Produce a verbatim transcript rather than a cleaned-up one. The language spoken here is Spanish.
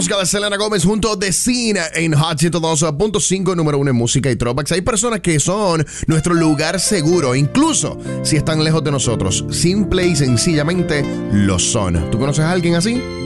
música de Selena Gómez junto a The Scene en Hot ciento dos punto cinco, número uno en música y throwbacks. Hay personas que son nuestro lugar seguro, incluso si están lejos de nosotros. Simple y sencillamente lo son. ¿Tú conoces a alguien así?